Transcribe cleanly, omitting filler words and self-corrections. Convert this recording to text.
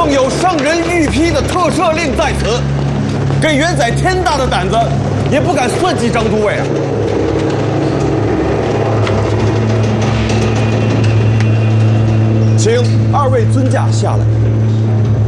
奉有圣人御批的特赦令在此，给元载天大的胆子，也不敢算计张都尉啊！请二位尊驾下来。